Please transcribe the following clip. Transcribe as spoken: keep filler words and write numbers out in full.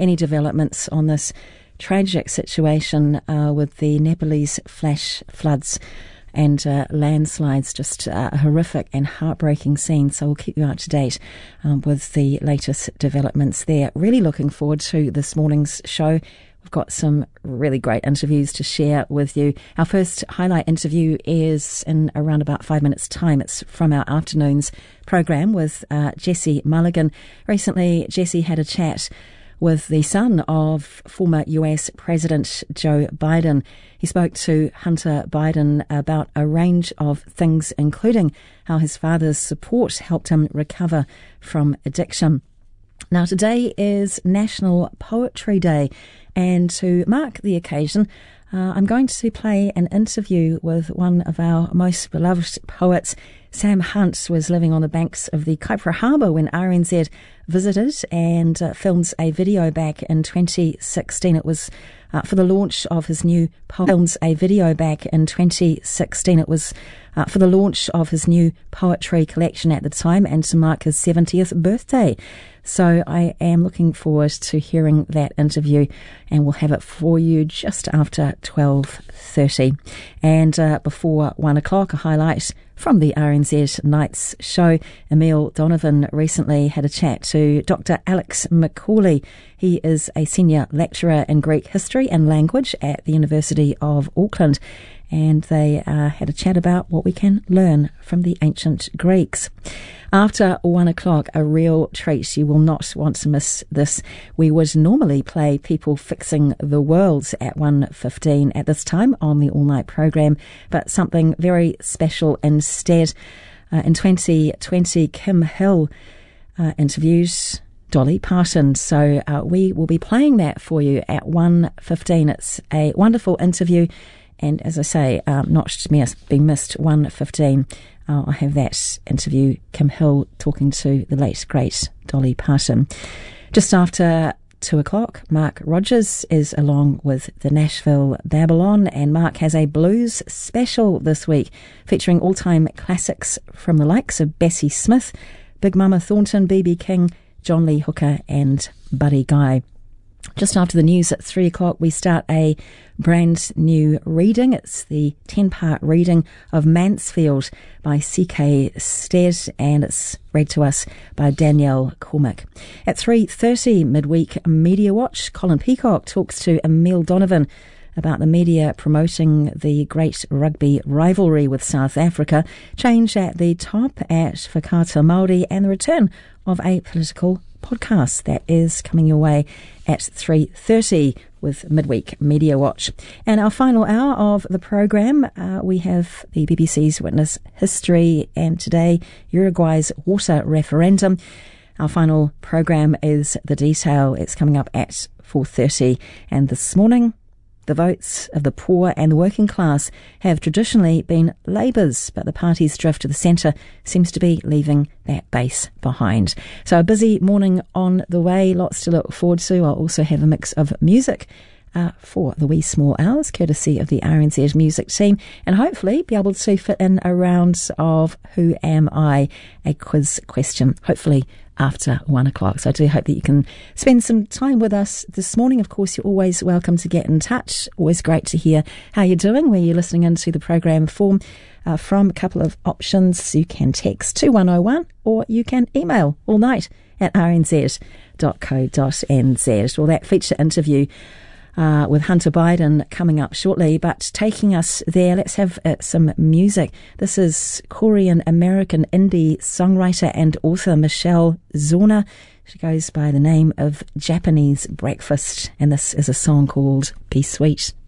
any developments on this tragic situation uh, with the Nepalese flash floods and uh, landslides. Just uh, a horrific and heartbreaking scene. So we'll keep you up to date um, with the latest developments there. Really looking forward to this morning's show. We've got some really great interviews to share with you. Our first highlight interview is in around about five minutes' time. It's from our afternoon's program with uh, Jesse Mulligan. Recently, Jesse had a chat with the son of former U S President Joe Biden. He spoke to Hunter Biden about a range of things, including how his father's support helped him recover from addiction. Now, today is National Poetry Day, and to mark the occasion, uh, I'm going to play an interview with one of our most beloved poets. Sam Hunt was living on the banks of the Kaipara Harbour when R N Z visited and uh, filmed a video back in twenty sixteen. It was uh, for the launch of his new po- films a video back in twenty sixteen. It was uh, for the launch of his new poetry collection at the time and to mark his seventieth birthday. So I am looking forward to hearing that interview, and we'll have it for you just after twelve thirty. And uh, before one o'clock, a highlight from the R N Z Nights show. Emile Donovan recently had a chat to Doctor Alex McCauley. He is a senior lecturer in Greek history and language at the University of Auckland, and they uh, had a chat about what we can learn from the ancient Greeks. After one o'clock, a real treat. You will not want to miss this. We would normally play People Fixing the World at one fifteen at this time on the all-night program, but something very special instead. Uh, in twenty twenty, Kim Hill uh, interviews Dolly Parton. So uh, we will be playing that for you at one fifteen. It's a wonderful interview. And as I say, um, not to be missed, one fifteen. Uh, I have that interview, Kim Hill talking to the late, great Dolly Parton. Just after two o'clock, Mark Rogers is along with the Nashville Babylon, and Mark has a blues special this week featuring all-time classics from the likes of Bessie Smith, Big Mama Thornton, B B King, John Lee Hooker and Buddy Guy. Just after the news at three o'clock, we start a brand new reading. It's the ten-part reading of Mansfield by C K Stead, and it's read to us by Danielle Cormick. At three thirty, midweek Media Watch, Colin Peacock talks to Emile Donovan about the media promoting the great rugby rivalry with South Africa, change at the top at Whakaata Māori, and the return of a political podcast that is coming your way at three thirty with Midweek Media Watch. And our final hour of the program, uh, we have the B B C's Witness History, and today Uruguay's water referendum. Our final program is The Detail. It's coming up at four thirty, and this morning the votes of the poor and the working class have traditionally been Labour's, but the party's drift to the centre seems to be leaving that base behind. So a busy morning on the way, lots to look forward to. I'll also have a mix of music uh, for the wee small hours, courtesy of the R N Z music team, and hopefully be able to fit in a round of Who Am I? A quiz question, hopefully after one o'clock. So I do hope that you can spend some time with us this morning. Of course, you're always welcome to get in touch. Always great to hear how you're doing, where you're listening into the program form. Uh, from a couple of options, you can text two one oh one or you can email all night at r n z dot co dot n z. Well, that feature interview Uh, with Hunter Biden coming up shortly, but taking us there, let's have uh, some music. This is Korean-American indie songwriter and author Michelle Zauner. She goes by the name of Japanese Breakfast, and this is a song called Be Sweet.